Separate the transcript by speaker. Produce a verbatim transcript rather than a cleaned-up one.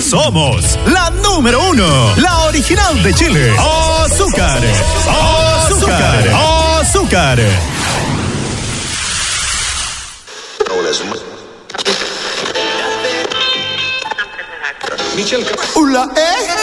Speaker 1: somos la número uno, la original de Chile. Azúcar, azúcar, azúcar.
Speaker 2: Michel,
Speaker 1: Hola, ¿eh?